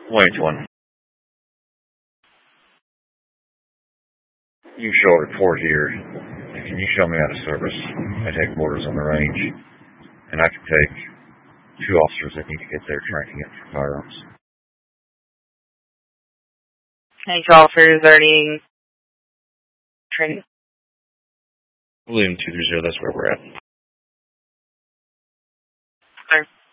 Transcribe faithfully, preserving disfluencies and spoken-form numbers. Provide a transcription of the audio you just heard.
Wait one. You show a report here. Can you show me out of service? I take orders on the range, and I can take two officers that need to get their training in for firearms. Any two officers are needing training? William two three zero, that's where we're at. Sir.